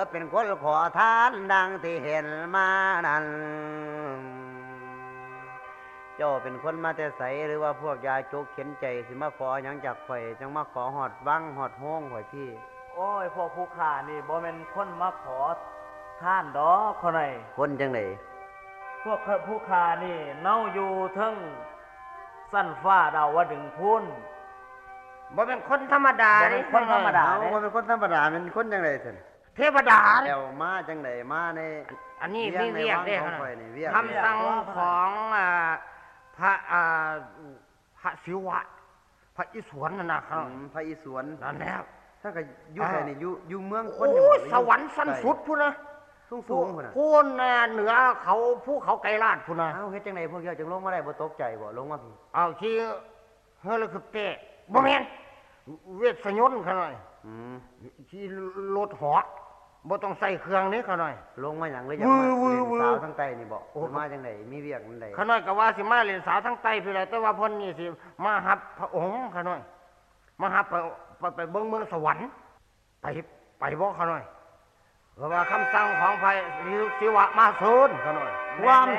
เป็นคนขอทานดังที่เห็นมานั้นเจ้าเป็นคนมาแต่ใสหรือว่าพวกยาจุกเข็นใจสิมาขอหยังจากข่อยจังมาขอหอดวังหอดห้องข่อยพี่โอ้ยพวกผู้ข้านี่บ่แม่นคนมาขอท่านดอกคนไหนคนจังไดพวกผู้ข้านี่เน่าอยู่เทิงสั้นฟ้าดาวดึงพุ่นบ่เป็นคนธรรมดาบ่เป็นคนธรรมดาบ่เป็นคนธรรมดาเป็นคนจังไดซั่นเทวดาแล้วมาจังไดมาในอันนี้มีเรียกได้ครับคำสั่งของพระศิวะพระอิศวรนั่นนะครับพระอิศวรนั่นแหละถ้าก็อยู่ไสนี่อยู่เมืองคนนี่สวรรค์สั้นสุดพุ่นนะสูงพุ่นน่ะพุ่นเหนือเขาภูเขาไกรลาดพุ่นนะเอ้าเฮ็ดจังไดพวกเจ้าจึงลงมาได้บ่ตกใจบ่ลงมาพี่เอาที่เฮลิคอปเตอร์บ่แม่นเวทยนต์เขาหน่อยที่รถเหาะบ่ต้องใส่เครื่องนี้เขาหน่อยลงมาหยังเลยจังมาเล่นสาวทั้งใต้นี่บ่มาจังไดมีเวียกจังไดเขาหน่อยก็ว่าสิมาเล่นสาวทั้งใต้พี่แหละแต่ว่าเพิ่นนี่สิมารับพระองค์เขาหน่อยมารับไปเบิ่งเมืองสวรรค์ไปบ่เขาหน่อยเพราะว่าคำสั่งของพระศิวะมาเชิญเขาหน่อยความ